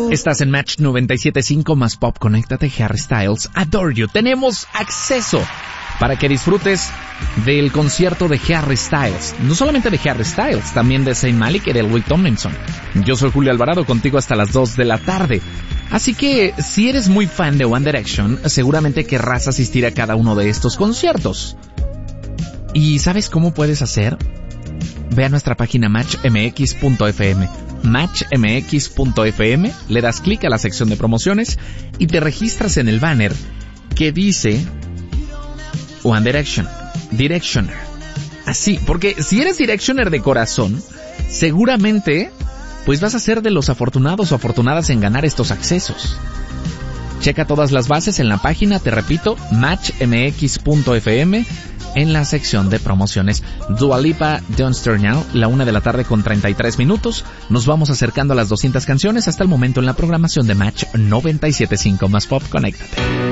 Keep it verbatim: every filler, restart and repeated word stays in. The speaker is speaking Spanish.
Estás en Match noventa y siete punto cinco más Pop. Conéctate, Harry Styles, Adore You. Tenemos acceso para que disfrutes del concierto de Harry Styles. No solamente de Harry Styles, también de Zayn Malik y de Louis Tomlinson. Yo soy Julio Alvarado, contigo hasta las dos de la tarde. Así que, si eres muy fan de One Direction, seguramente querrás asistir a cada uno de estos conciertos. ¿Y sabes cómo puedes hacer? Ve a nuestra página match m x punto f m. match m x punto f m, le das clic a la sección de promociones y te registras en el banner que dice One Direction, Directioner. Así, porque si eres Directioner de corazón, seguramente pues vas a ser de los afortunados o afortunadas en ganar estos accesos. Checa todas las bases en la página, te repito, match m x punto f m, en la sección de promociones. Dua Lipa, Don't Start Now, la una de la tarde con treinta y tres minutos. Nos vamos acercando a las doscientas canciones hasta el momento en la programación de Match noventa y siete punto cinco más Pop. Conéctate.